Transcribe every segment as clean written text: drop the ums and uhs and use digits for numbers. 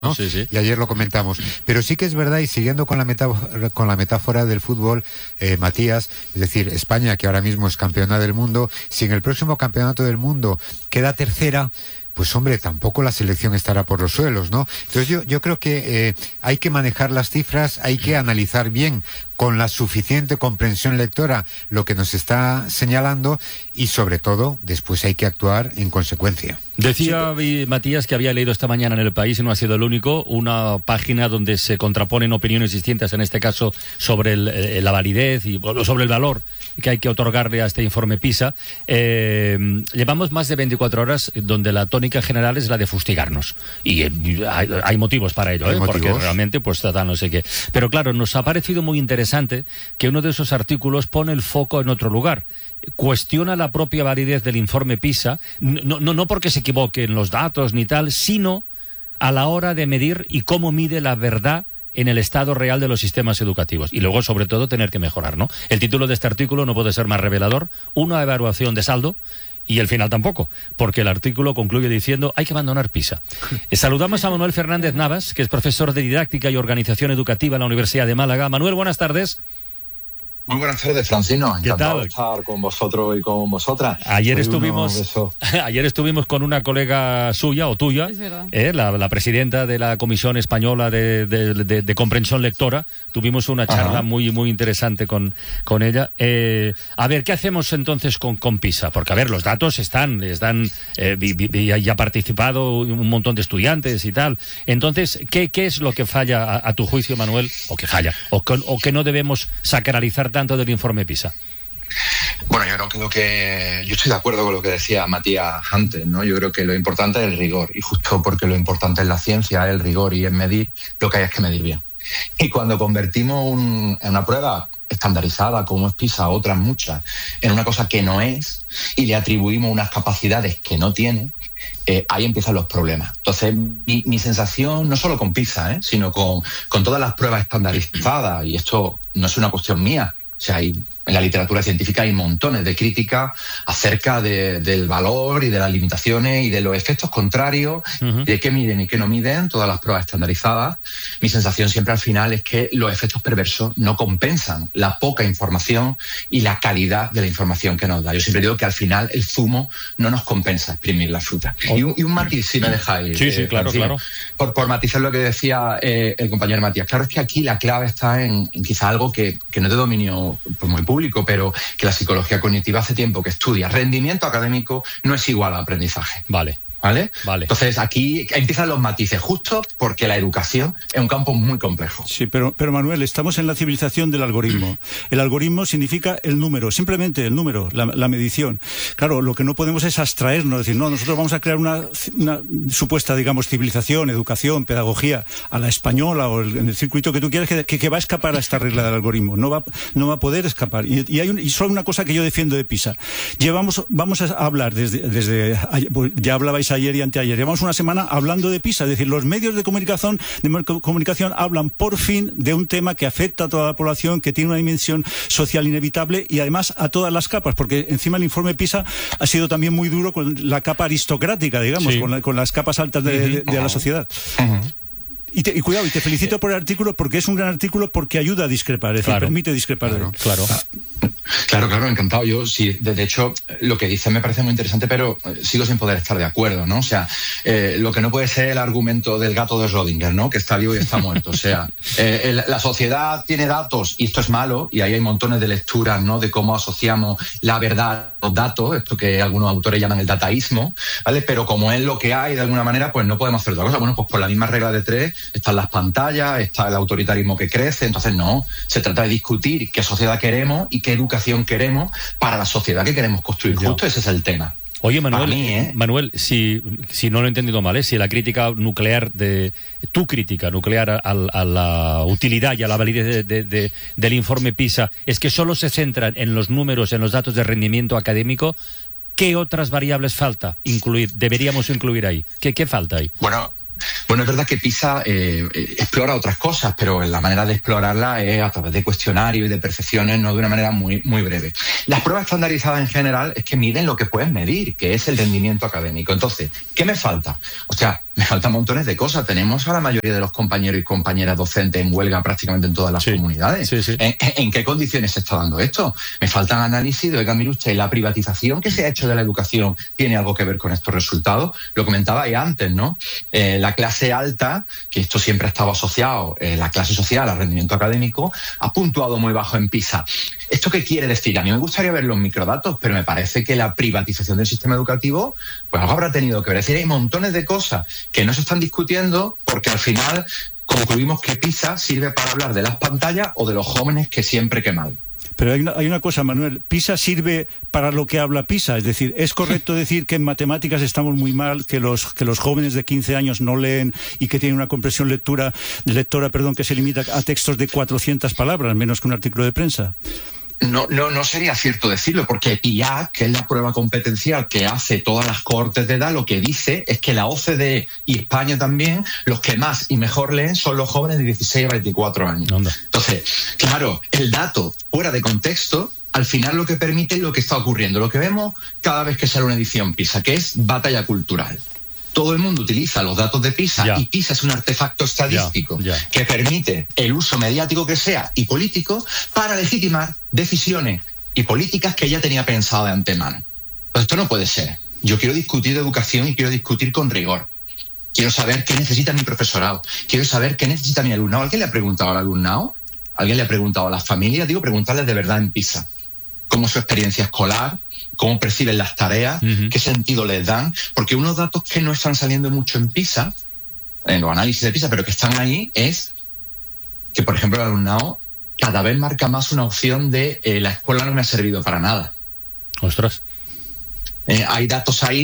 ¿no? Sí, sí. Y ayer lo comentamos. Pero sí que es verdad, y siguiendo con la metáfora del fútbol, Matías, es decir, España, que ahora mismo es campeona del mundo, si en el próximo campeonato del mundo queda tercera, pues hombre, tampoco la selección estará por los suelos, ¿no? Entonces yo creo que hay que manejar las cifras, hay que analizar bien con la suficiente comprensión lectora lo que nos está señalando y sobre todo después hay que actuar en consecuencia. Decía Matías que había leído esta mañana en El País, y no ha sido el único, una página donde se contraponen opiniones distintas, en este caso sobre la validez y sobre el valor que hay que otorgarle a este informe PISA. Llevamos más de 24 horas donde la tónica general es la de fustigarnos. Y hay motivos para ello, porque realmente pues trata no sé qué. Pero claro, nos ha parecido muy interesante que uno de esos artículos pone el foco en otro lugar. Cuestiona la propia validez del informe PISA, no porque se equivoque en los datos ni tal, sino a la hora de medir y cómo mide la verdad en el estado real de los sistemas educativos. Y luego, sobre todo, tener que mejorar, ¿no? El título de este artículo no puede ser más revelador: una evaluación de saldo. Y el final tampoco, porque el artículo concluye diciendo hay que abandonar PISA. Saludamos a Manuel Fernández Navas, que es profesor de Didáctica y Organización Educativa en la Universidad de Málaga. Manuel, buenas tardes. Muy buenas tardes, Francino. Encantado de estar con vosotros y con vosotras. Ayer estuvimos con una colega suya o tuya, la presidenta de la Comisión Española de Comprensión Lectora. Tuvimos una charla muy interesante con ella. A ver, ¿qué hacemos entonces con PISA? Porque, a ver, los datos están y ha participado un montón de estudiantes y tal. Entonces, ¿qué es lo que falla a tu juicio, Manuel? ¿O que falla? ¿O que no debemos sacralizar tanto del informe PISA? Bueno, yo creo que yo estoy de acuerdo con lo que decía Matías antes, ¿no? Yo creo que lo importante es el rigor, y justo porque lo importante en la ciencia es el rigor y es medir, lo que hay es que medir bien. Y cuando convertimos en una prueba estandarizada como es PISA, otras muchas, en una cosa que no es, y le atribuimos unas capacidades que no tiene, ahí empiezan los problemas. Entonces, mi sensación, no solo con PISA, sino con todas las pruebas estandarizadas, y esto no es una cuestión mía, o sea, en la literatura científica hay montones de críticas acerca del valor y de las limitaciones y de los efectos contrarios, de qué miden y qué no miden todas las pruebas estandarizadas. Mi sensación siempre al final es que los efectos perversos no compensan la poca información y la calidad de la información que nos da. Yo siempre digo que al final el zumo no nos compensa exprimir la fruta. Y un matiz, si me dejáis. Sí, claro. Por matizar lo que decía el compañero Matías. Claro, es que aquí la clave está en quizá algo que no es de dominio pues, muy público, pero que la psicología cognitiva hace tiempo que estudia. Rendimiento académico no es igual al aprendizaje. Vale. Entonces aquí empiezan los matices, justo porque la educación es un campo muy complejo. Sí, pero Manuel, estamos en la civilización del algoritmo. El algoritmo significa el número, simplemente el número, la medición. Claro, lo que no podemos es abstraernos, decir, no, nosotros vamos a crear una supuesta, digamos, civilización, educación, pedagogía a la española o en el circuito que tú quieras, que va a escapar a esta regla del algoritmo. No va a poder escapar. Y solo una cosa que yo defiendo de PISA. Vamos a hablar ya hablabais ayer y anteayer. Llevamos una semana hablando de PISA, es decir, los medios de comunicación hablan por fin de un tema que afecta a toda la población, que tiene una dimensión social inevitable y además a todas las capas, porque encima el informe PISA ha sido también muy duro con la capa aristocrática, digamos, con las capas altas de la sociedad. Y cuidado, y te felicito por el artículo, porque es un gran artículo, porque ayuda a discrepar, es decir, permite discrepar. Claro, encantado. Yo sí, de hecho, lo que dice me parece muy interesante, pero sigo sin poder estar de acuerdo, ¿no? O sea, lo que no puede ser el argumento del gato de Schrödinger, ¿no? Que está vivo y está muerto. O sea, la sociedad tiene datos y esto es malo, y ahí hay montones de lecturas, ¿no? De cómo asociamos la verdad a los datos, esto que algunos autores llaman el dataísmo, ¿vale? Pero como es lo que hay, de alguna manera, pues no podemos hacer otra cosa. Bueno, pues por la misma regla de tres están las pantallas, está el autoritarismo que crece. Entonces no, se trata de discutir qué sociedad queremos y qué educación queremos para la sociedad que queremos construir. Justo ese es el tema. Oye, Manuel, si no lo he entendido mal, si la crítica nuclear tu crítica nuclear a la utilidad y a la validez del informe PISA es que solo se centran en los números, en los datos de rendimiento académico, ¿qué otras variables deberíamos incluir ahí? ¿Qué falta ahí? Bueno, es verdad que PISA explora otras cosas, pero la manera de explorarla es a través de cuestionarios y de percepciones, no de una manera muy, muy breve. Las pruebas estandarizadas en general es que miden lo que puedes medir, que es el rendimiento académico. Entonces, ¿qué me falta? O sea, Me faltan montones de cosas. Tenemos a la mayoría de los compañeros y compañeras docentes en huelga prácticamente en todas las comunidades. Sí, sí. ¿En qué condiciones se está dando esto? Me faltan análisis de, oiga, mire usted, la privatización que se ha hecho de la educación tiene algo que ver con estos resultados. Lo comentaba ahí antes, ¿no? La clase alta, que esto siempre ha estado asociado, la clase social al rendimiento académico, ha puntuado muy bajo en PISA. ¿Esto qué quiere decir? A mí me gustaría ver los microdatos, pero me parece que la privatización del sistema educativo, pues algo habrá tenido que ver. Es decir, hay montones de cosas que no se están discutiendo porque al final concluimos que PISA sirve para hablar de las pantallas o de los jóvenes que siempre que mal. Pero hay una cosa, Manuel, PISA sirve para lo que habla PISA, es decir, ¿es correcto decir que en matemáticas estamos muy mal, que los jóvenes de 15 años no leen y que tienen una comprensión lectora que se limita a textos de 400 palabras, menos que un artículo de prensa? No sería cierto decirlo, porque PIAAC, que es la prueba competencial que hace todas las cohortes de edad, lo que dice es que la OCDE y España también, los que más y mejor leen son los jóvenes de 16 a 24 años. Anda. Entonces, claro, el dato fuera de contexto, al final lo que permite es lo que está ocurriendo, lo que vemos cada vez que sale una edición PISA, que es batalla cultural. Todo el mundo utiliza los datos de PISA y PISA es un artefacto estadístico que permite el uso mediático que sea y político para legitimar decisiones y políticas que ella tenía pensado de antemano. Pues esto no puede ser. Yo quiero discutir de educación y quiero discutir con rigor. Quiero saber qué necesita mi profesorado. Quiero saber qué necesita mi alumnado. ¿Alguien le ha preguntado al alumnado? ¿Alguien le ha preguntado a las familias? Digo, preguntarles de verdad en PISA. ¿Cómo es su experiencia escolar? ¿Cómo perciben las tareas? ¿Qué sentido les dan? Porque unos datos que no están saliendo mucho en PISA, en los análisis de PISA, pero que están ahí, es que, por ejemplo, el alumnado cada vez marca más una opción de la escuela no me ha servido para nada. ¡Ostras! Hay datos ahí,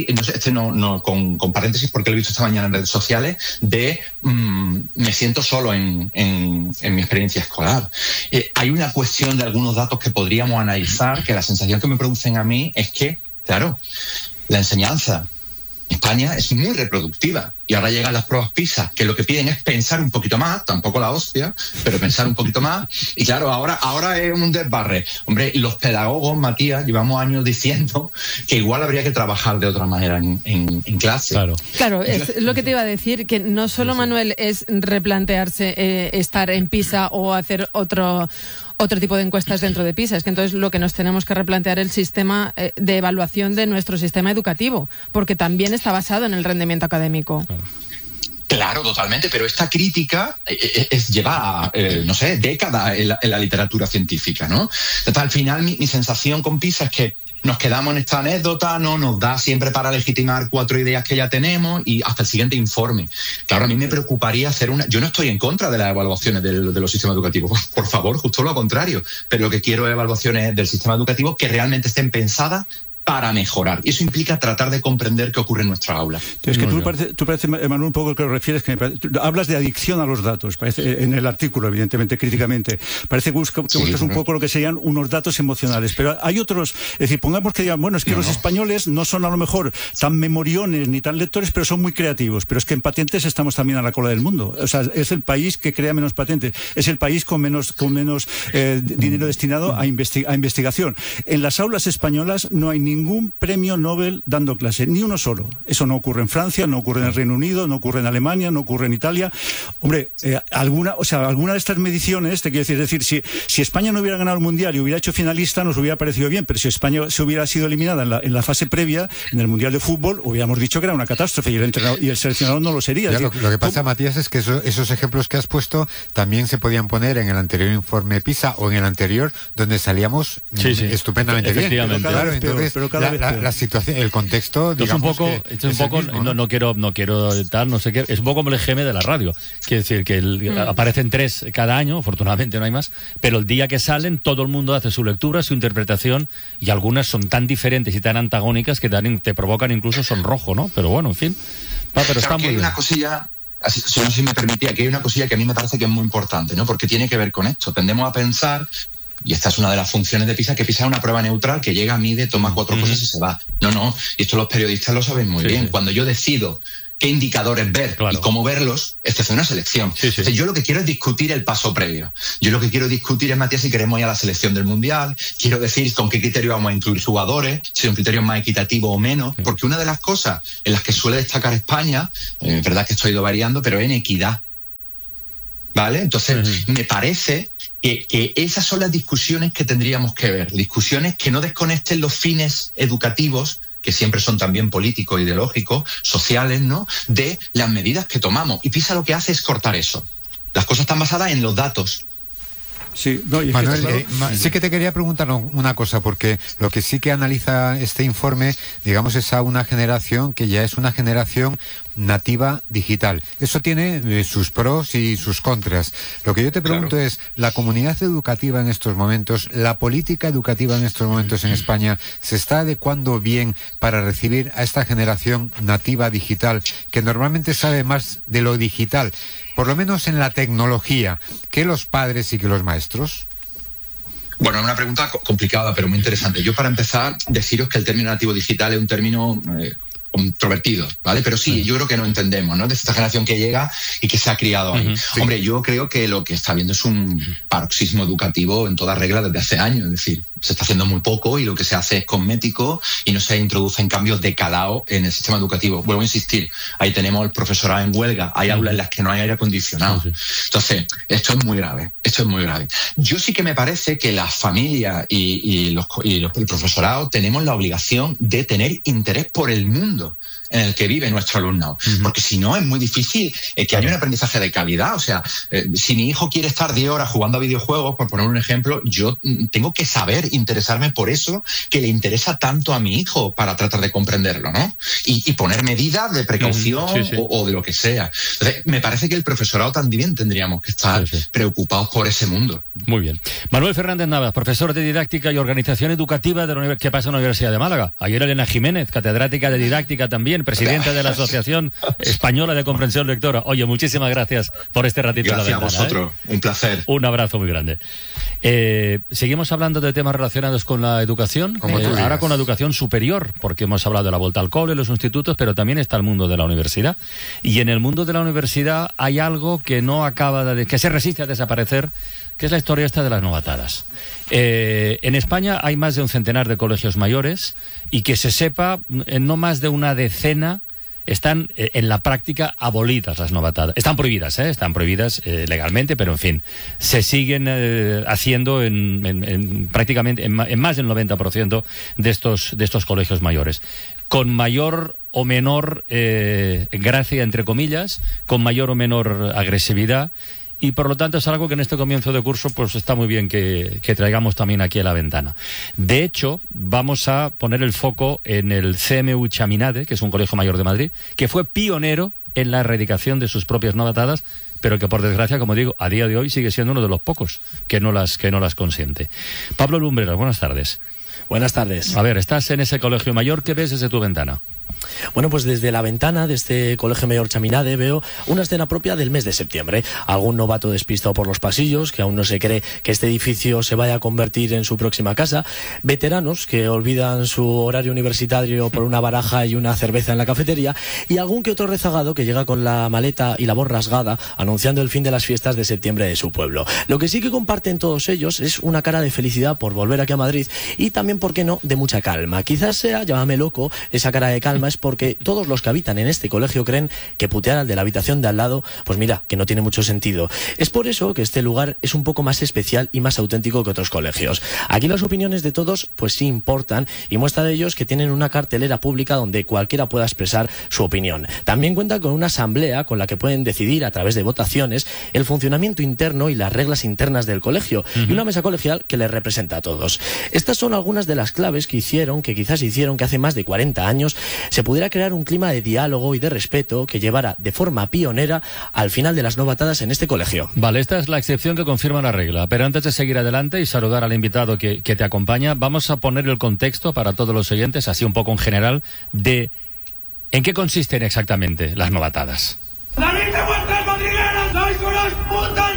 con paréntesis porque lo he visto esta mañana en redes sociales, de me siento solo en mi experiencia escolar. Hay una cuestión de algunos datos que podríamos analizar, que la sensación que me producen a mí es que, claro, la enseñanza en España es muy reproductiva y ahora llegan las pruebas PISA, que lo que piden es pensar un poquito más, tampoco la hostia, pero pensar un poquito más, y claro, ahora es un desbarre. Hombre, los pedagogos, Matías, llevamos años diciendo que igual habría que trabajar de otra manera en clase. Claro, es lo que te iba a decir, que no solo, Manuel, es replantearse estar en PISA o hacer otro tipo de encuestas dentro de PISA, es que entonces lo que nos tenemos que replantear es el sistema de evaluación de nuestro sistema educativo, porque también está basado en el rendimiento académico. Claro, totalmente, pero esta crítica lleva, décadas en la literatura científica, ¿no? Entonces, al final, mi sensación con PISA es que nos quedamos en esta anécdota, no nos da siempre para legitimar 4 ideas que ya tenemos y hasta el siguiente informe. Claro, a mí me preocuparía hacer yo no estoy en contra de las evaluaciones de los sistemas educativos, por favor, justo lo contrario, pero lo que quiero es evaluaciones del sistema educativo que realmente estén pensadas para mejorar. Y eso implica tratar de comprender qué ocurre en nuestra aula. Es que tú parece, Manuel, un poco que lo refieres, hablas de adicción a los datos, parece, en el artículo, evidentemente, críticamente. Parece que buscas un poco lo que serían unos datos emocionales. Pero hay otros, es decir, pongamos que digan, bueno, es que los españoles no son a lo mejor tan memoriones ni tan lectores, pero son muy creativos. Pero es que en patentes estamos también a la cola del mundo. O sea, es el país que crea menos patentes. Es el país con menos dinero destinado a investigación. En las aulas españolas no hay ningún premio Nobel dando clase, ni uno solo. Eso no ocurre en Francia, no ocurre en el Reino Unido, no ocurre en Alemania, no ocurre en Italia. Hombre, alguna de estas mediciones, te quiero decir, es decir, si España no hubiera ganado el Mundial y hubiera hecho finalista, nos hubiera parecido bien, pero si España se hubiera sido eliminada en la fase previa, en el Mundial de Fútbol, hubiéramos dicho que era una catástrofe y el entrenador y el seleccionador no lo sería. Ya, lo que pasa, Matías, es que esos ejemplos que has puesto también se podían poner en el anterior informe PISA o en el anterior, donde salíamos estupendamente bien. Pero cada vez la situación, el contexto, digamos, no quiero tal, no sé qué, es un poco como el GM de la radio. Quiere decir que aparecen 3 cada año, afortunadamente no hay más, pero el día que salen todo el mundo hace su lectura, su interpretación, y algunas son tan diferentes y tan antagónicas que te provocan incluso sonrojo, ¿no? Pero bueno, en fin. Pero está muy bien. Una cosilla, si me permitía, que hay una cosilla que a mí me parece que es muy importante, ¿no? Porque tiene que ver con esto. Tendemos a pensar, y esta es una de las funciones de PISA, que PISA es una prueba neutral que llega, mide, toma 4 cosas y se va. No, y esto los periodistas lo saben muy bien. Sí. Cuando yo decido qué indicadores ver y cómo verlos, es hacer una selección. Sí. Entonces, yo lo que quiero es discutir el paso previo. Yo lo que quiero discutir es, Matías, si queremos ir a la selección del Mundial, quiero decir con qué criterio vamos a incluir jugadores, si son criterios más equitativos o menos, porque una de las cosas en las que suele destacar España, es verdad que esto ha ido variando, pero en equidad. ¿Vale? Entonces, me parece que esas son las discusiones que tendríamos que ver, discusiones que no desconecten los fines educativos, que siempre son también políticos, ideológicos, sociales, ¿no?, de las medidas que tomamos. Y PISA lo que hace es cortar eso. Las cosas están basadas en los datos. Sí, no, y Manuel, sí que te quería preguntar una cosa, porque lo que sí que analiza este informe, digamos, es a una generación que ya es una generación nativa digital. Eso tiene sus pros y sus contras. Lo que yo te pregunto es, ¿la comunidad educativa en estos momentos, la política educativa en estos momentos en España, se está adecuando bien para recibir a esta generación nativa digital, que normalmente sabe más de lo digital, por lo menos en la tecnología, que los padres y que los maestros? Bueno, es una pregunta complicada, pero muy interesante. Yo, para empezar, deciros que el término nativo digital es un término controvertido, ¿vale? Pero sí, yo creo que no entendemos, ¿no?, de esta generación que llega y que se ha criado ahí. Sí. Hombre, yo creo que lo que está viendo es un paroxismo educativo en toda regla desde hace años, es decir, se está haciendo muy poco y lo que se hace es cosmético y no se introducen cambios de calado en el sistema educativo. Vuelvo a insistir, ahí tenemos el profesorado en huelga, hay aulas en las que no hay aire acondicionado. Entonces, esto es muy grave, Yo sí que me parece que las familias y el profesorado tenemos la obligación de tener interés por el mundo en el que vive nuestro alumnado, porque si no es muy difícil que haya un aprendizaje de calidad. O sea, si mi hijo quiere estar 10 horas jugando a videojuegos, por poner un ejemplo, yo tengo que saber interesarme por eso que le interesa tanto a mi hijo para tratar de comprenderlo, ¿no? Y poner medidas de precaución o de lo que sea. Entonces, me parece que el profesorado también tendríamos que estar preocupados por ese mundo. Muy bien. Manuel Fernández Navas, profesor de Didáctica y Organización Educativa de la ¿Qué pasa en la Universidad de Málaga? Ayer Elena Jiménez, catedrática de Didáctica también, presidenta de la Asociación Española de Comprensión Lectora. Oye, muchísimas gracias por este ratito. Gracias en la ventana, a vosotros, un placer. Un abrazo muy grande. Seguimos hablando de temas relacionados con la educación, ahora con la educación superior, porque hemos hablado de la vuelta al cole, los institutos, pero también está el mundo de la universidad. Y en el mundo de la universidad hay algo que no acaba que se resiste a desaparecer, que es la historia esta de las novatadas. En España hay más de un centenar de colegios mayores y, que se sepa, no más de una decena están en la práctica abolidas las novatadas. Están prohibidas legalmente, pero en fin, se siguen haciendo prácticamente en más del 90% de estos colegios mayores. Con mayor o menor gracia, entre comillas, con mayor o menor agresividad. Y por lo tanto es algo que en este comienzo de curso pues está muy bien que traigamos también aquí a la ventana. De hecho, vamos a poner el foco en el CMU Chaminade, que es un colegio mayor de Madrid, que fue pionero en la erradicación de sus propias novatadas, pero que por desgracia, como digo, a día de hoy sigue siendo uno de los pocos que no las consiente. Pablo Lumbreras, buenas tardes. Buenas tardes. A ver, estás en ese colegio mayor, ¿qué ves desde tu ventana? Bueno, pues desde la ventana de este Colegio Mayor Chaminade veo una escena propia del mes de septiembre. Algún novato despistado por los pasillos, que aún no se cree que este edificio se vaya a convertir en su próxima casa. Veteranos que olvidan su horario universitario por una baraja y una cerveza en la cafetería. Y algún que otro rezagado que llega con la maleta y la voz rasgada anunciando el fin de las fiestas de septiembre de su pueblo. Lo que sí que comparten todos ellos es una cara de felicidad por volver aquí a Madrid y también, ¿por qué no?, de mucha calma. Quizás sea, llámame loco, esa cara de calma es porque todos los que habitan en este colegio creen que putear al de la habitación de al lado, pues mira, que no tiene mucho sentido. Es por eso que este lugar es un poco más especial y más auténtico que otros colegios. Aquí las opiniones de todos pues sí importan, y muestra de ello es que tienen una cartelera pública donde cualquiera pueda expresar su opinión. También cuentan con una asamblea con la que pueden decidir a través de votaciones el funcionamiento interno y las reglas internas del colegio, y una mesa colegial que les representa a todos. Estas son algunas de las claves que quizás hicieron que hace más de 40 años se pudiera crear un clima de diálogo y de respeto que llevara de forma pionera al final de las novatadas en este colegio. Vale, esta es la excepción que confirma la regla. Pero antes de seguir adelante y saludar al invitado que te acompaña, vamos a poner el contexto para todos los oyentes, así un poco en general, de en qué consisten exactamente las novatadas. ¡Salid de vuestras madrigueras! ¡Sois unos putos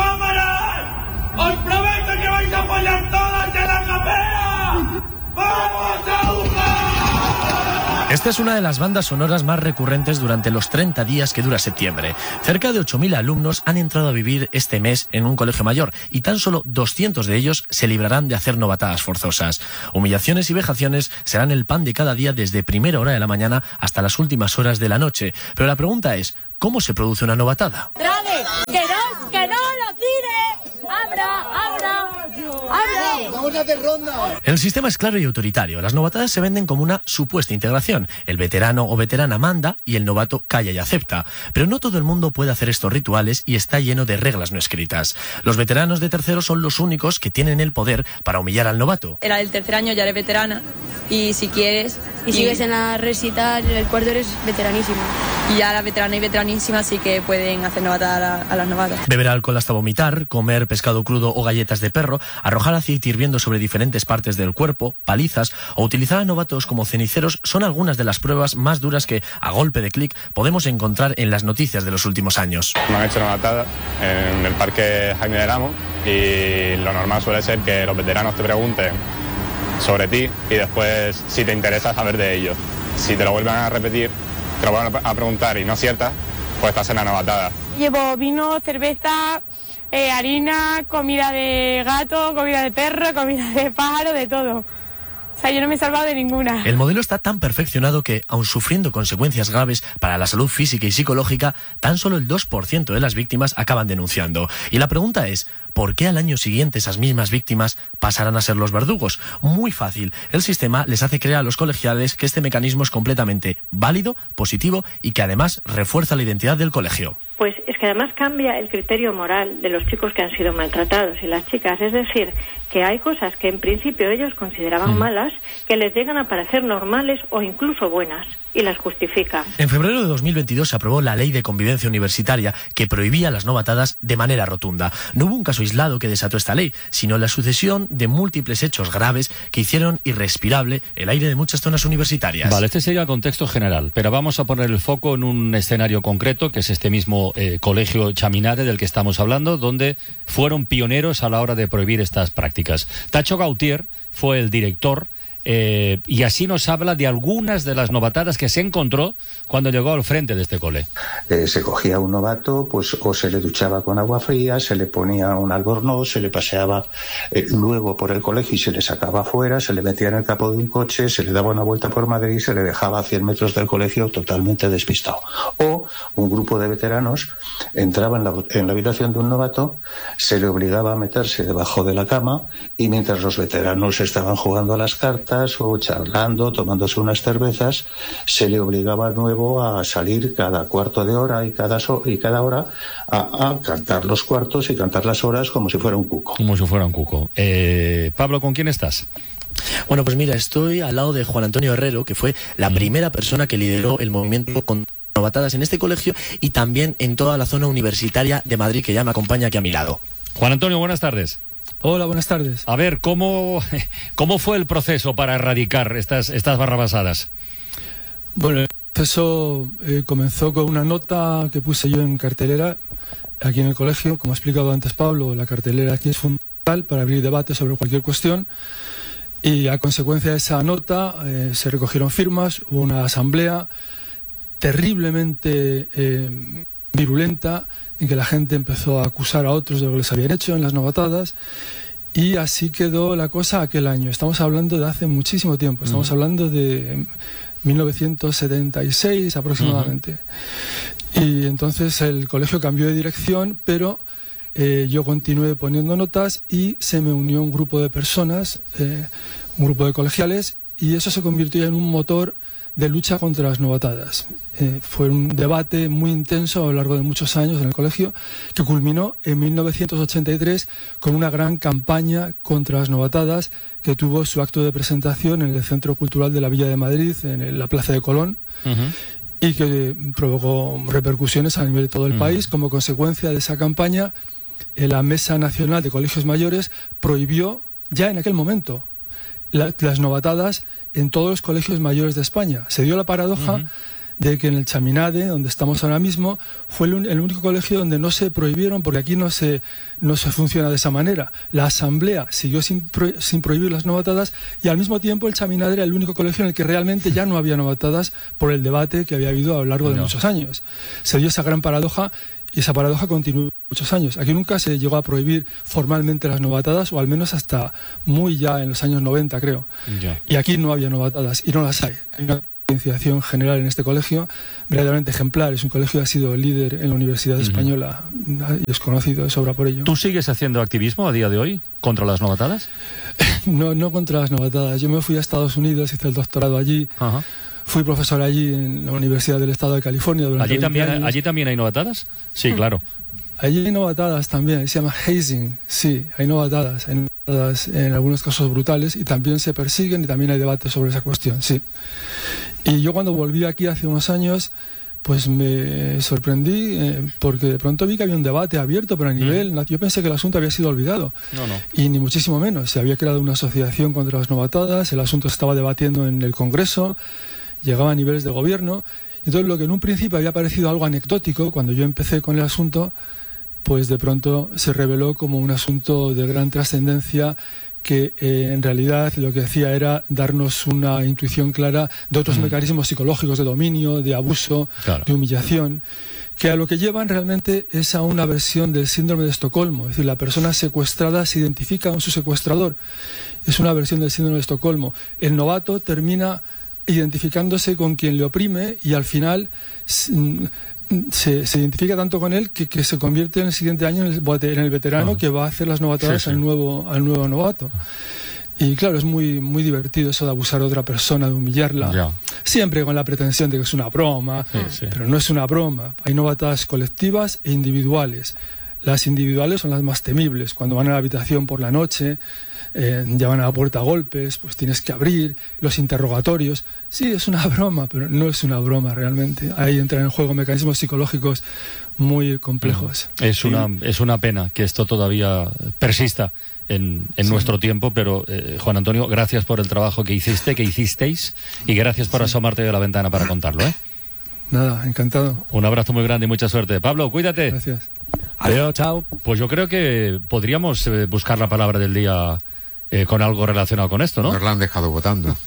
infámaras! ¡Os prometo que vais a apoyar todas de la capea! ¡Vamos a jugar! Esta es una de las bandas sonoras más recurrentes durante los 30 días que dura septiembre. Cerca de 8.000 alumnos han entrado a vivir este mes en un colegio mayor y tan solo 200 de ellos se librarán de hacer novatadas forzosas. Humillaciones y vejaciones serán el pan de cada día desde primera hora de la mañana hasta las últimas horas de la noche. Pero la pregunta es, ¿cómo se produce una novatada? ¡Trague! ¡Que no lo tire! ¡Abra! ¡Vamos a hacer ronda! El sistema es claro y autoritario. Las novatadas se venden como una supuesta integración. El veterano o veterana manda y el novato calla y acepta. Pero no todo el mundo puede hacer estos rituales y está lleno de reglas no escritas. Los veteranos de tercero son los únicos que tienen el poder para humillar al novato. Era el tercer año, ya eres veterana y si quieres... Y sigues en la resital, el cuarto eres veteranísima. Y ya la veterana y veteranísima sí que pueden hacer novatada a las novatas. Beber alcohol hasta vomitar, comer pescado crudo o galletas de perro, arrojar aceite hirviendo sobre diferentes partes del cuerpo, palizas o utilizar a novatos como ceniceros son algunas de las pruebas más duras que, a golpe de clic, podemos encontrar en las noticias de los últimos años. Me han hecho novatada en el Parque Jaime del Amo y lo normal suele ser que los veteranos te pregunten sobre ti y después, si te interesa, saber de ellos. Si te lo vuelven a repetir, te lo vuelven a preguntar y no aciertas, pues estás en la novatada. Llevo vino, cerveza, harina, comida de gato, comida de perro, comida de pájaro, de todo. O sea, yo no me he salvado de ninguna. El modelo está tan perfeccionado que, aun sufriendo consecuencias graves para la salud física y psicológica, tan solo el 2% de las víctimas acaban denunciando. Y la pregunta es, ¿por qué al año siguiente esas mismas víctimas pasarán a ser los verdugos? Muy fácil. El sistema les hace creer a los colegiales que este mecanismo es completamente válido, positivo y que además refuerza la identidad del colegio. Pues es que además cambia el criterio moral de los chicos que han sido maltratados y las chicas. Es decir, que hay cosas que en principio ellos consideraban malas que les llegan a parecer normales o incluso buenas y las justifican. En febrero de 2022 se aprobó la Ley de Convivencia Universitaria que prohibía las novatadas de manera rotunda. No hubo un caso aislado que desató esta ley, sino la sucesión de múltiples hechos graves que hicieron irrespirable el aire de muchas zonas universitarias. Vale, este sería el contexto general, pero vamos a poner el foco en un escenario concreto, que es este mismo colegio Chaminade del que estamos hablando, donde fueron pioneros a la hora de prohibir estas prácticas. Tacho Gautier fue el director. Y así nos habla de algunas de las novatadas que se encontró cuando llegó al frente de este cole. Se cogía un novato, pues o se le duchaba con agua fría, se le ponía un albornoz, se le paseaba luego por el colegio y se le sacaba afuera, se le metía en el capó de un coche, se le daba una vuelta por Madrid y se le dejaba a 100 metros del colegio totalmente despistado. O un grupo de veteranos entraba en la habitación de un novato, se le obligaba a meterse debajo de la cama y mientras los veteranos estaban jugando a las cartas o charlando, tomándose unas cervezas, se le obligaba de nuevo a salir cada cuarto de hora y cada hora a cantar los cuartos y cantar las horas como si fuera un cuco. Como si fuera un cuco. Pablo, ¿con quién estás? Bueno, pues mira, estoy al lado de Juan Antonio Herrero, que fue la primera persona que lideró el movimiento con novatadas en este colegio y también en toda la zona universitaria de Madrid, que ya me acompaña aquí a mi lado. Juan Antonio, buenas tardes. Hola, buenas tardes. A ver, ¿cómo fue el proceso para erradicar estas barrabasadas? Bueno, el proceso comenzó con una nota que puse yo en cartelera aquí en el colegio. Como ha explicado antes Pablo, la cartelera aquí es fundamental para abrir debate sobre cualquier cuestión. Y a consecuencia de esa nota se recogieron firmas, hubo una asamblea terriblemente virulenta, en que la gente empezó a acusar a otros de lo que les habían hecho en las novatadas, y así quedó la cosa aquel año. Estamos hablando de hace muchísimo tiempo, estamos hablando de 1976 aproximadamente. Y entonces el colegio cambió de dirección, pero yo continué poniendo notas y se me unió un grupo de personas, un grupo de colegiales, y eso se convirtió en un motor de lucha contra las novatadas. Fue un debate muy intenso a lo largo de muchos años en el colegio, que culminó en 1983 con una gran campaña contra las novatadas que tuvo su acto de presentación en el Centro Cultural de la Villa de Madrid, en la Plaza de Colón, y que provocó repercusiones a nivel de todo el país. Como consecuencia de esa campaña, la Mesa Nacional de Colegios Mayores prohibió ya en aquel momento las novatadas en todos los colegios mayores de España. Se dio la paradoja de que en el Chaminade, donde estamos ahora mismo, fue el único colegio donde no se prohibieron, porque aquí no se funciona de esa manera. La asamblea siguió sin prohibir las novatadas, y al mismo tiempo el Chaminade era el único colegio en el que realmente ya no había novatadas por el debate que había habido a lo largo de muchos años. Se dio esa gran paradoja, y esa paradoja continuó muchos años. Aquí nunca se llegó a prohibir formalmente las novatadas, o al menos hasta muy ya en los años 90, creo. Y aquí no había novatadas, y no las hay. Hay una concienciación general en este colegio verdaderamente ejemplar. Es un colegio que ha sido líder en la Universidad Española, y es conocido de sobra por ello. ¿Tú sigues haciendo activismo a día de hoy contra las novatadas? No contra las novatadas. Yo me fui a Estados Unidos, hice el doctorado allí. Ajá. Fui profesor allí en la Universidad del Estado de California durante 20 años. ¿Allí también hay novatadas? Sí, claro. Allí hay novatadas también, se llama hazing, sí, hay novatadas en algunos casos brutales, y también se persiguen, y también hay debate sobre esa cuestión, sí. Y yo cuando volví aquí hace unos años, pues me sorprendí porque de pronto vi que había un debate abierto, pero a nivel... Yo pensé que el asunto había sido olvidado. No. Y ni muchísimo menos. Se había creado una asociación contra las novatadas, el asunto se estaba debatiendo en el Congreso, llegaba a niveles de gobierno. Entonces, lo que en un principio había parecido algo anecdótico, cuando yo empecé con el asunto, pues de pronto se reveló como un asunto de gran trascendencia, que en realidad lo que hacía era darnos una intuición clara de otros mecanismos psicológicos de dominio, de abuso, de humillación, que a lo que llevan realmente es a una versión del síndrome de Estocolmo. Es decir, la persona secuestrada se identifica con su secuestrador. Es una versión del síndrome de Estocolmo. El novato termina identificándose con quien le oprime, y al final se identifica tanto con él que se convierte en el siguiente año en el veterano que va a hacer las novatadas al nuevo novato. Y claro, es muy, muy divertido eso de abusar de otra persona, de humillarla, siempre con la pretensión de que es una broma, pero no es una broma. Hay novatadas colectivas e individuales. Las individuales son las más temibles, cuando van a la habitación por la noche, llaman a la puerta a golpes, pues tienes que abrir, los interrogatorios. Sí, es una broma, pero no es una broma realmente. Ahí entran en juego mecanismos psicológicos muy complejos. Es una pena que esto todavía persista en nuestro tiempo, pero Juan Antonio, gracias por el trabajo que hicisteis, y gracias por asomarte de la ventana para contarlo. Nada, encantado. Un abrazo muy grande y mucha suerte. Pablo, cuídate. Gracias. Adiós, chao. Pues yo creo que podríamos buscar la palabra del día con algo relacionado con esto, ¿no? Nos la han dejado votando.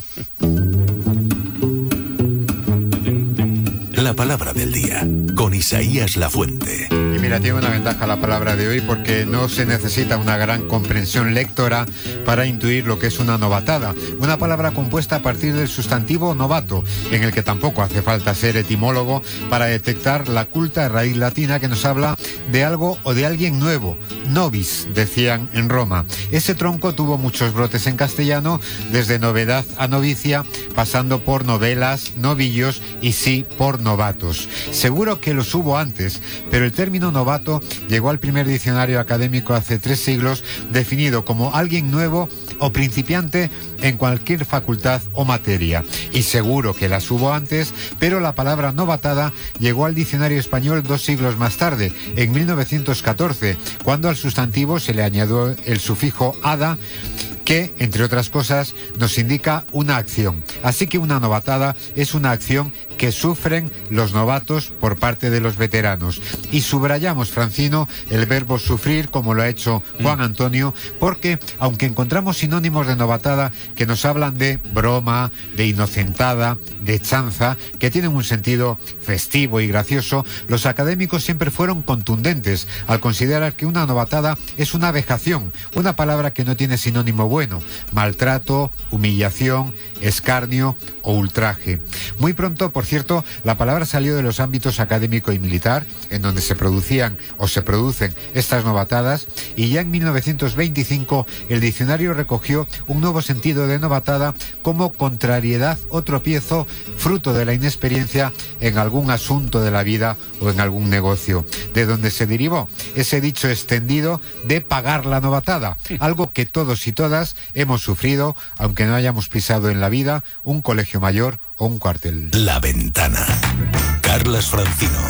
La palabra del día, con Isaías Lafuente. Y mira, tiene una ventaja la palabra de hoy, porque no se necesita una gran comprensión lectora para intuir lo que es una novatada. Una palabra compuesta a partir del sustantivo novato, en el que tampoco hace falta ser etimólogo para detectar la culta raíz latina que nos habla de algo o de alguien nuevo. Novis, decían en Roma. Ese tronco tuvo muchos brotes en castellano, desde novedad a novicia, pasando por novelas, novillos y sí por novatos. Seguro que los hubo antes, pero el término novato llegó al primer diccionario académico hace 3 siglos, definido como alguien nuevo o principiante en cualquier facultad o materia. Y seguro que las hubo antes, pero la palabra novatada llegó al diccionario español 2 siglos más tarde, en 1914, cuando al sustantivo se le añadió el sufijo ada, que, entre otras cosas, nos indica una acción. Así que una novatada es una acción que sufren los novatos por parte de los veteranos. Y subrayamos, Francino, el verbo sufrir, como lo ha hecho Juan Antonio, porque, aunque encontramos sinónimos de novatada que nos hablan de broma, de inocentada, de chanza, que tienen un sentido festivo y gracioso, los académicos siempre fueron contundentes al considerar que una novatada es una vejación, una palabra que no tiene sinónimo bueno: maltrato, humillación, escarnio o ultraje. Muy pronto, por cierto, la palabra salió de los ámbitos académico y militar, en donde se producían o se producen estas novatadas, y ya en 1925 el diccionario recogió un nuevo sentido de novatada como contrariedad o tropiezo, fruto de la inexperiencia en algún asunto de la vida o en algún negocio, de donde se derivó ese dicho extendido de pagar la novatada, algo que todos y todas hemos sufrido, aunque no hayamos pisado en la vida un colegio mayor o un cuartel. La Ventana. Carlas Francino.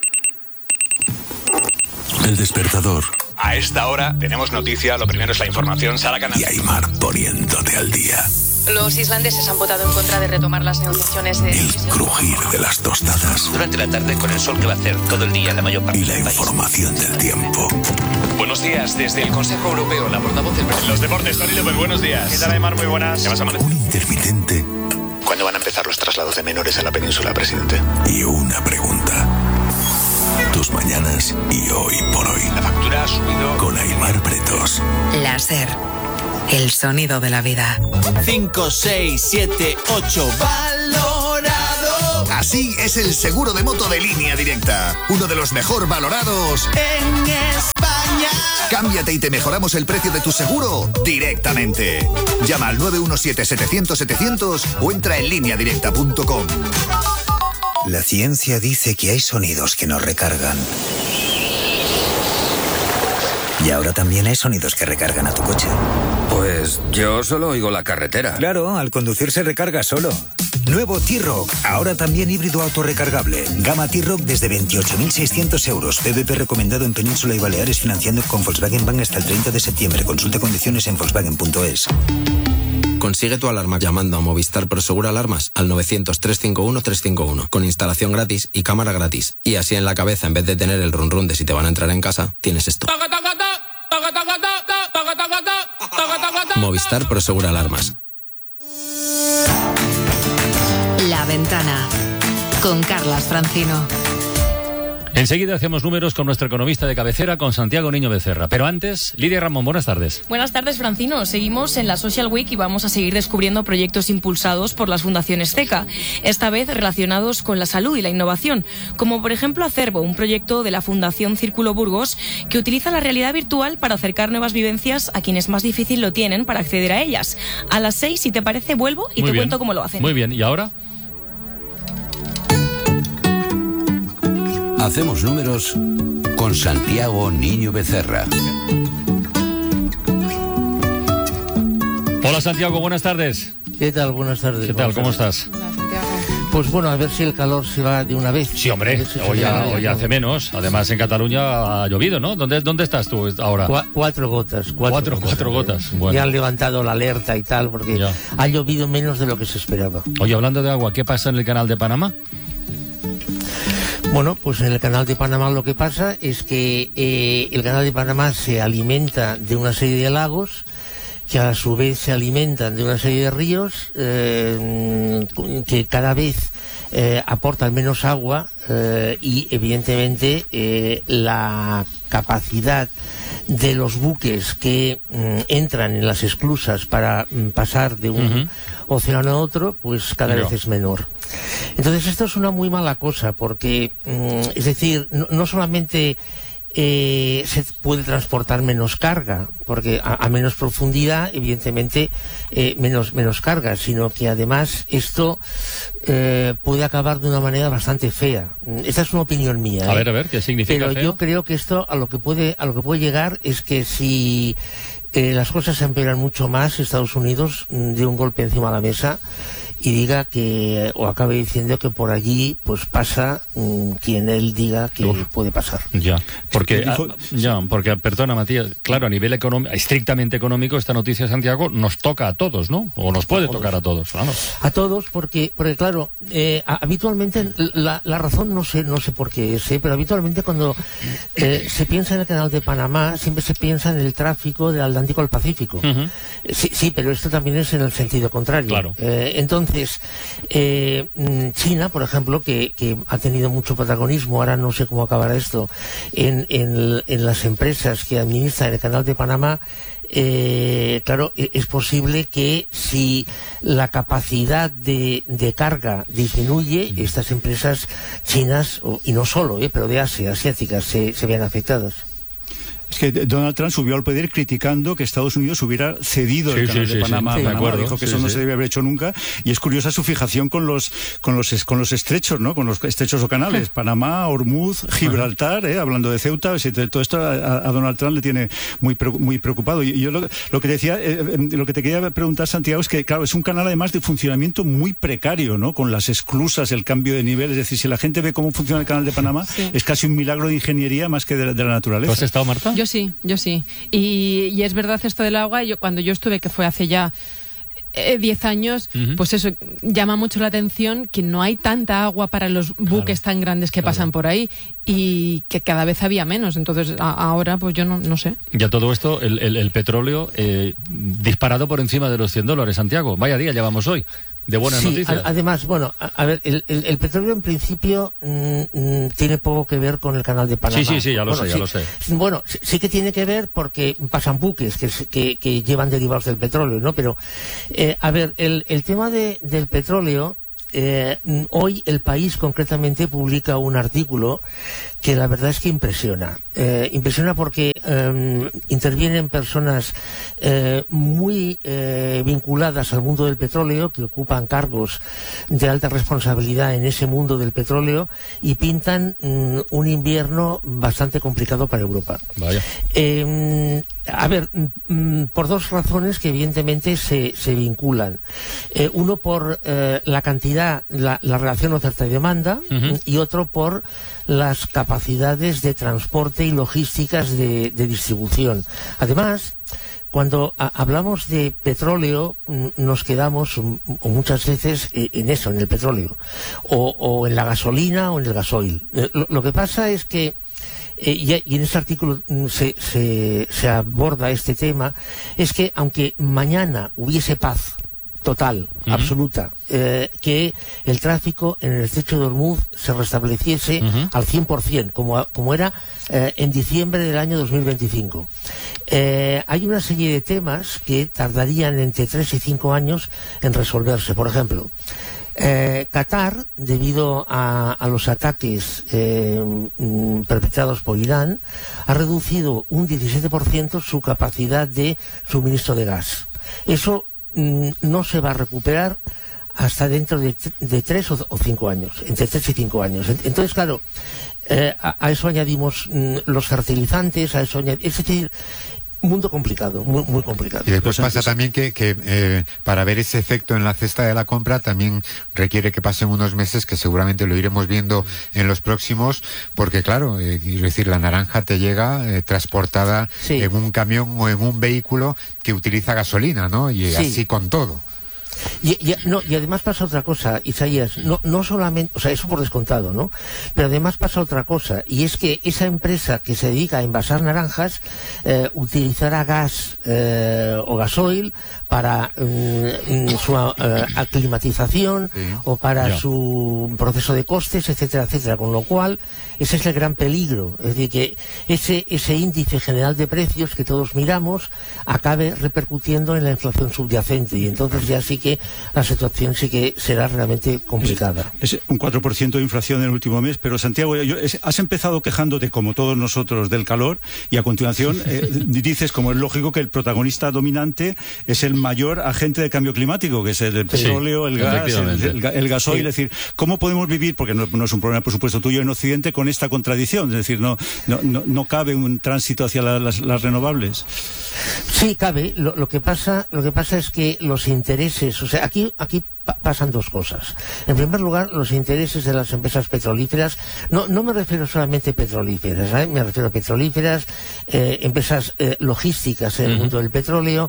El despertador. A esta hora tenemos noticia, lo primero es la información, Sara Canal. Y Aymar poniéndote al día. Los islandeses han votado en contra de retomar las negociaciones de... El crujir de las tostadas. Durante la tarde con el sol que va a hacer todo el día en la mayor parte y la del país. Información del tiempo. Buenos días, desde el Consejo Europeo, la portavoz del presidente. Los deportes, Tony López, buenos días. ¿Qué tal, Aymar? Muy buenas. ¿Qué pasa, Un intermitente. ¿Cuándo van a empezar los traslados de menores a la península, presidente? Y una pregunta. Tus mañanas y hoy por hoy. La factura ha subido. Con Aymar Pretos. La SER. El sonido de la vida. 5, 6, 7, 8. ¡Valorado! Así es el seguro de moto de Línea Directa. Uno de los mejor valorados en España. Cámbiate y te mejoramos el precio de tu seguro directamente. Llama al 917-700-700 o entra en lineadirecta.com. La ciencia dice que hay sonidos que nos recargan. Y ahora también hay sonidos que recargan a tu coche. Pues yo solo oigo la carretera. Claro, al conducir se recarga solo. Nuevo T-Roc, ahora también híbrido autorrecargable. Gama T-Roc desde 28.600 euros. PVP recomendado en Península y Baleares, financiando con Volkswagen Bank hasta el 30 de septiembre. Consulta condiciones en volkswagen.es. Consigue tu alarma llamando a Movistar Prosegur Alarmas al 900-351-351 con instalación gratis y cámara gratis. Y así en la cabeza, en vez de tener el run run de si te van a entrar en casa, tienes esto. Movistar Prosegur Alarmas. La Ventana con Carlas Francino. Enseguida hacemos números con nuestro economista de cabecera, con Santiago Niño Becerra. Pero antes, Lidia Ramón, buenas tardes. Buenas tardes, Francino. Seguimos en la Social Week y vamos a seguir descubriendo proyectos impulsados por las fundaciones CECA, esta vez relacionados con la salud y la innovación, como por ejemplo Acervo, un proyecto de la Fundación Círculo Burgos que utiliza la realidad virtual para acercar nuevas vivencias a quienes más difícil lo tienen para acceder a ellas. A las 6, si te parece, vuelvo y te cuento cómo lo hacen. Muy bien, ¿y ahora? Hacemos números con Santiago Niño Becerra. Hola Santiago, buenas tardes. ¿Qué tal? Buenas tardes. ¿Qué tal? ¿Cómo estás? Hola, Santiago. Pues bueno, a ver si el calor se va de una vez. Sí, hombre, hoy hace menos. Además, en Cataluña ha llovido, ¿no? ¿Dónde estás tú ahora? Cuatro gotas. Cuatro gotas. Bueno. Ya han levantado la alerta y tal, porque ha llovido menos de lo que se esperaba. Oye, hablando de agua, ¿qué pasa en el canal de Panamá? Bueno, pues en el canal de Panamá lo que pasa es que el canal de Panamá se alimenta de una serie de lagos que a su vez se alimentan de una serie de ríos que cada vez aportan menos agua y evidentemente la capacidad de los buques que entran en las esclusas para pasar de un océano a otro, pues cada vez es menor. Entonces esto es una muy mala cosa porque, es decir, no solamente se puede transportar menos carga, porque a menos profundidad, evidentemente, menos carga, sino que además esto puede acabar de una manera bastante fea. Esta es una opinión mía. A ver, ¿qué significa Pero feo? yo creo que esto a lo que puede llegar es que si las cosas se empeoran mucho más, Estados Unidos dé un golpe encima de la mesa y diga que, o acabe diciendo que por allí pues pasa quien él diga que puede pasar. Porque, perdona Matías, claro, a nivel estrictamente económico, esta noticia, Santiago, nos toca a todos, ¿no? O nos puede tocar a todos, claro. A todos, porque claro, habitualmente la razón no sé por qué es, pero habitualmente cuando se piensa en el canal de Panamá, siempre se piensa en el tráfico del Atlántico al Pacífico. Sí, pero esto también es en el sentido contrario. Claro. Entonces, China, por ejemplo, que ha tenido mucho protagonismo, ahora no sé cómo acabará esto, en las empresas que administran el canal de Panamá, claro, es posible que si la capacidad de carga disminuye, estas empresas chinas, y no solo, pero de Asia, asiáticas, se vean afectadas. Es que Donald Trump subió al poder criticando que Estados Unidos hubiera cedido el canal de Panamá. Dijo que eso no se debe haber hecho nunca. Y es curiosa su fijación con los estrechos, ¿no? Con los estrechos o canales. Panamá, Hormuz, Gibraltar, hablando de Ceuta. Todo esto a Donald Trump le tiene muy preocupado. Y yo lo que decía, lo que te quería preguntar, Santiago, es que, claro, es un canal además de funcionamiento muy precario, ¿no? Con las esclusas, el cambio de nivel. Es decir, si la gente ve cómo funciona el canal de Panamá, es casi un milagro de ingeniería más que de la naturaleza. ¿Has estado, Marta? Yo sí. Y es verdad esto del agua. Cuando yo estuve, que fue hace ya 10 años, pues eso llama mucho la atención, que no hay tanta agua para los buques tan grandes que pasan por ahí, y que cada vez había menos. Entonces ahora pues yo no sé. Ya todo esto, el petróleo disparado por encima de los $100, Santiago. Vaya día llevamos hoy de buenas noticias. Además, bueno, a ver, el petróleo en principio tiene poco que ver con el canal de Panamá. Sí, ya lo sé. Bueno, sí que tiene que ver porque pasan buques que llevan derivados del petróleo, ¿no? Pero, a ver, el tema del petróleo, hoy El País concretamente publica un artículo que la verdad es que impresiona. Impresiona porque intervienen personas muy vinculadas al mundo del petróleo, que ocupan cargos de alta responsabilidad en ese mundo del petróleo, y pintan un invierno bastante complicado para Europa. Vaya. A ver, por dos razones que evidentemente se vinculan. Uno por la cantidad, la relación oferta y demanda, y otro por las capacidades de transporte y logísticas de distribución. Además, cuando hablamos de petróleo, nos quedamos muchas veces en eso, en el petróleo, o en la gasolina o en el gasoil. Lo que pasa es que, y en este artículo se aborda este tema, es que aunque mañana hubiese paz total, absoluta, que el tráfico en el estrecho de Hormuz se restableciese al 100%, como era en diciembre del año 2025. Hay una serie de temas que tardarían entre 3 y 5 años en resolverse. Por ejemplo, Qatar, debido a los ataques perpetrados por Irán, ha reducido un 17% su capacidad de suministro de gas. Eso no se va a recuperar hasta dentro de 3 o 5 años, entre 3 y 5 años. Entonces, claro, a eso añadimos los fertilizantes, es decir, mundo complicado, muy complicado. Y después pasa también que para ver ese efecto en la cesta de la compra también requiere que pasen unos meses, que seguramente lo iremos viendo en los próximos, porque claro, quiero decir, la naranja te llega transportada en un camión o en un vehículo que utiliza gasolina, ¿no? Y así con todo. Y además pasa otra cosa, Isaías, no solamente, o sea, eso por descontado, ¿no? Pero además pasa otra cosa, y es que esa empresa que se dedica a envasar naranjas utilizará gas o gasoil para su aclimatización o para su proceso de costes, etcétera, etcétera, con lo cual ese es el gran peligro, es decir, que ese índice general de precios que todos miramos acabe repercutiendo en la inflación subyacente, y entonces ya sí que la situación sí que será realmente complicada. Es un 4% de inflación en el último mes, pero Santiago, has empezado quejándote, como todos nosotros, del calor, y a continuación dices, como es lógico, que el protagonista dominante es el mayor agente de cambio climático, que es el petróleo, el gas, el gasoil. Es decir, ¿cómo podemos vivir, porque no es un problema, por supuesto, tuyo en Occidente, con esta contradicción? Es decir, no cabe un tránsito hacia las renovables. Sí, cabe. Lo que pasa es que los intereses, o sea, aquí pasan dos cosas. En primer lugar, los intereses de las empresas petrolíferas, no me refiero solamente a petrolíferas, me refiero a petrolíferas, empresas logísticas en el mundo del petróleo,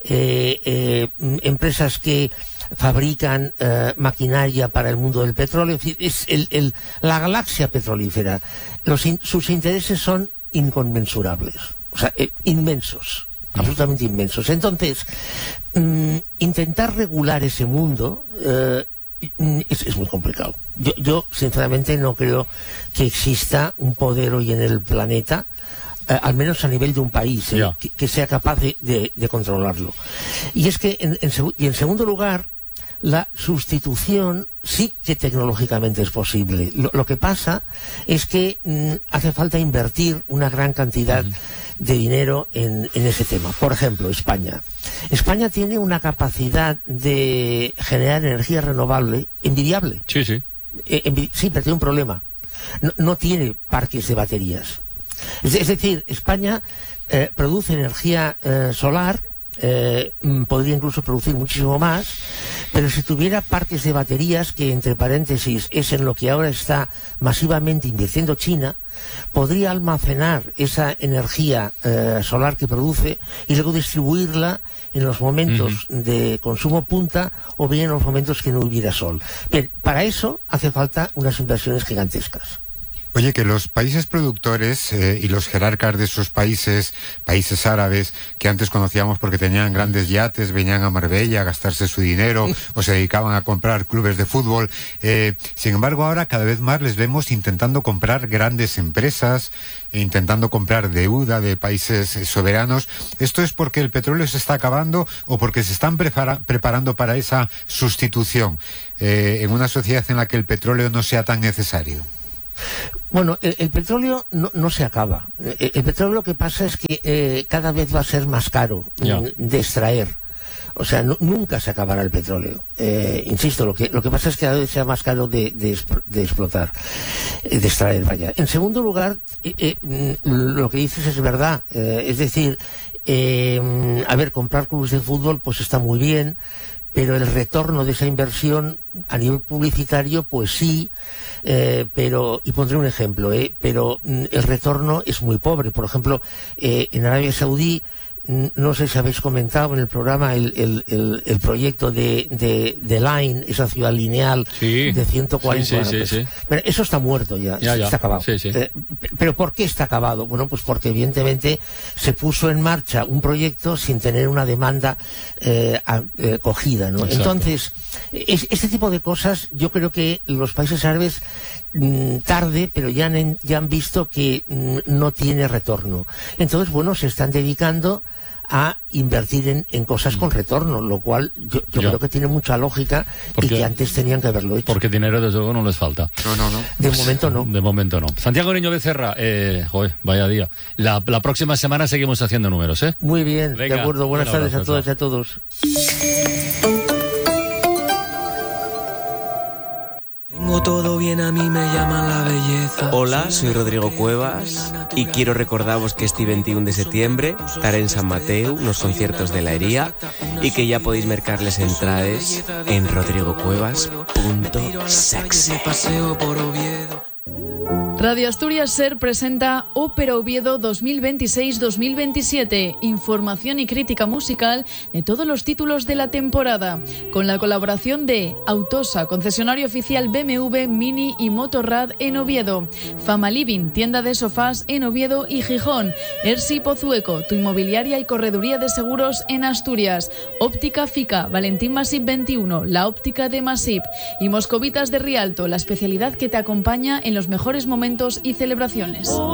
empresas que fabrican maquinaria para el mundo del petróleo, es la galaxia petrolífera. Sus intereses son inconmensurables, o sea, inmensos. Absolutamente inmensos. Entonces, intentar regular ese mundo es muy complicado. Yo sinceramente no creo que exista un poder hoy en el planeta, al menos a nivel de un país, que sea capaz de controlarlo. Y es que, en segundo lugar, la sustitución sí que tecnológicamente es posible. Lo que pasa es que hace falta invertir una gran cantidad de dinero en ese tema. Por ejemplo, España. España tiene una capacidad de generar energía renovable envidiable. Sí. Sí, pero tiene un problema. No tiene parques de baterías. Es decir, España produce energía solar, podría incluso producir muchísimo más, pero si tuviera parques de baterías, que entre paréntesis es en lo que ahora está masivamente invirtiendo China, podría almacenar esa energía solar que produce y luego distribuirla en los momentos de consumo punta o bien en los momentos que no hubiera sol. Bien, para eso hace falta unas inversiones gigantescas. Oye, que los países productores y los jerarcas de esos países árabes, que antes conocíamos porque tenían grandes yates, venían a Marbella a gastarse su dinero o se dedicaban a comprar clubes de fútbol, sin embargo ahora cada vez más les vemos intentando comprar grandes empresas, intentando comprar deuda de países soberanos. ¿Esto es porque el petróleo se está acabando o porque se están preparando para esa sustitución en una sociedad en la que el petróleo no sea tan necesario? Bueno, el petróleo no se acaba. El petróleo, lo que pasa es que cada vez va a ser más caro de extraer. O sea, nunca se acabará el petróleo. Insisto, lo que pasa es que cada vez sea más caro de explotar, de extraer, vaya. En segundo lugar, lo que dices es verdad. Es decir, a ver, comprar clubes de fútbol pues está muy bien, pero el retorno de esa inversión a nivel publicitario, pues sí, pero, y pondré un ejemplo, pero el retorno es muy pobre. Por ejemplo, en Arabia Saudí, no sé si habéis comentado en el programa el proyecto de Line, esa ciudad lineal de 140. Sí. Bueno, eso está muerto ya. Está acabado. Sí. Pero ¿por qué está acabado? Bueno, pues porque evidentemente se puso en marcha un proyecto sin tener una demanda cogida, ¿no? Exacto. Entonces, este tipo de cosas, yo creo que los países árabes tarde, pero ya han visto que no tiene retorno. Entonces, bueno, se están dedicando a invertir en cosas con retorno, lo cual yo creo que tiene mucha lógica y que antes tenían que haberlo hecho. Porque dinero, desde luego, no les falta. No. De momento no. De momento no. Santiago Niño Becerra, vaya día. La próxima semana seguimos haciendo números, ¿eh? Muy bien, venga, de acuerdo. Buenas tardes a todas y a todos. Tengo todo bien, a mí me llaman la belleza. Hola, soy Rodrigo Cuevas y quiero recordaros que este 21 de septiembre estaré en San Mateo, unos conciertos de la Hería, y que ya podéis mercar les entrades en rodrigocuevas.sex. Radio Asturias SER presenta Ópera Oviedo 2026-2027, información y crítica musical de todos los títulos de la temporada, con la colaboración de Autosa, concesionario oficial BMW, Mini y Motorrad en Oviedo, Fama Living, tienda de sofás en Oviedo y Gijón, Ersi Pozueco, tu inmobiliaria y correduría de seguros en Asturias, Óptica Fica, Valentín Masip 21, la óptica de Masip, y Moscovitas de Rialto, la especialidad que te acompaña en los mejores momentos y celebraciones.